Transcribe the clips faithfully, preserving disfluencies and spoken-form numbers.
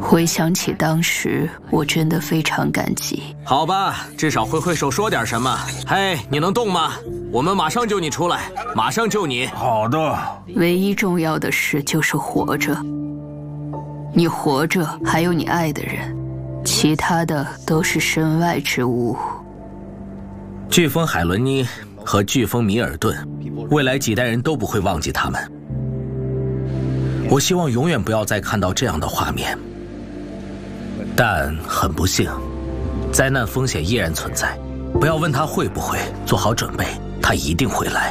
回想起当时，我真的非常感激。 好吧，至少挥挥手说点什么。嘿，你能动吗？我们马上救你出来，马上救你。 好的。 唯一重要的事就是活着。你活着，还有你爱的人，其他的都是身外之物。 飓风海伦妮和飓风米尔顿，未来几代人都不会忘记他们。我希望永远不要再看到这样的画面。但很不幸，灾难风险依然存在。不要问他会不会，做好准备，他一定会来。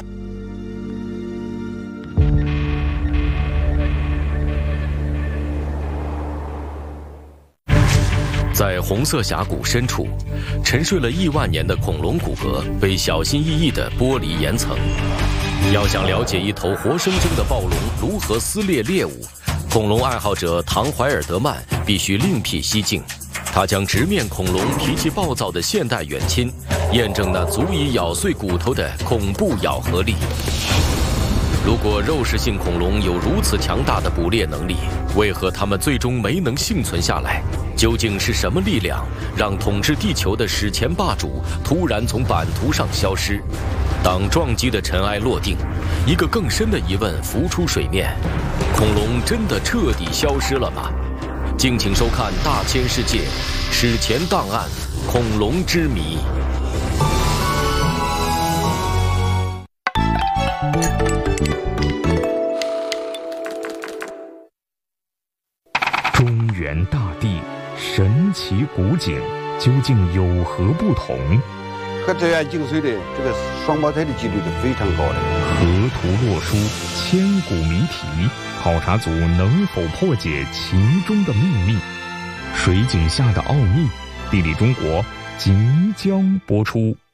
在红色峡谷深处，沉睡了亿万年的恐龙骨骼被小心翼翼地剥离岩层。要想了解一头活生生的暴龙如何撕裂猎物，恐龙爱好者唐怀尔德曼必须另辟蹊径。他将直面恐龙脾气暴躁的现代远亲，验证那足以咬碎骨头的恐怖咬合力。如果肉食性恐龙有如此强大的捕猎能力，为何它们最终没能幸存下来？究竟是什么力量让统治地球的史前霸主突然从版图上消失？当撞击的尘埃落定，一个更深的疑问浮出水面：恐龙真的彻底消失了吗？敬请收看《大千世界》史前档案《恐龙之谜》。 中原大地神奇古井究竟有何不同？ 和这样井水的这个双胞胎的几率是非常高的。 河图洛书，千古谜题，考察组能否破解其中的秘密？水井下的奥秘，地理中国即将播出。